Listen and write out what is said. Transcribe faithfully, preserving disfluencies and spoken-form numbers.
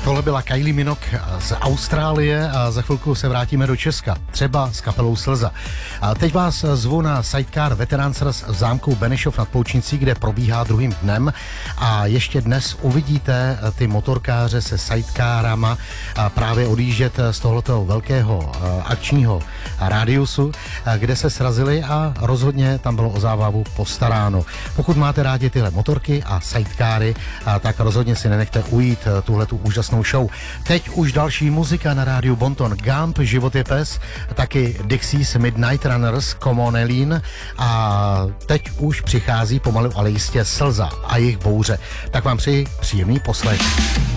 Tohle byla Kylie Minogue z Austrálie a za chvilku se vrátíme do Česka, třeba s kapelou Slza. A teď vás zvu na Sidecar Veteransras v zámku Benešov nad Poučnicí, kde probíhá druhým dnem a ještě dnes uvidíte ty motorkáře se sidecarama právě odjíždět z tohoto velkého akčního rádiusu, kde se srazili a rozhodně tam bylo o zábavu postaráno. Pokud máte rádi tyhle motorky a sidecary, tak rozhodně si nenechte ujít tuhletu úžasnou show. Teď už další muzika na rádiu Bonton. Gump, Život je pes, taky Dixies Midnight Runners, Come on Eileen a teď už přichází pomalu, ale jistě Slza a jejich bouře. Tak vám přeji příjemný poslech.